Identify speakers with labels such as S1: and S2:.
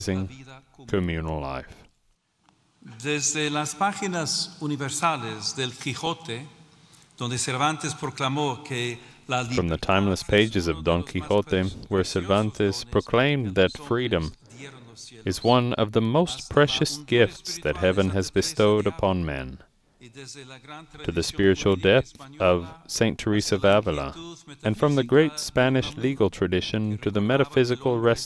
S1: communal life.
S2: Desde las páginas universales del Quijote, donde Cervantes proclamó que la
S1: From the timeless pages of Don Quixote, where Cervantes proclaimed that freedom is one of the most precious gifts that heaven has bestowed upon men, to the spiritual depth of Saint Teresa of Avila, and from the great Spanish legal tradition to the metaphysical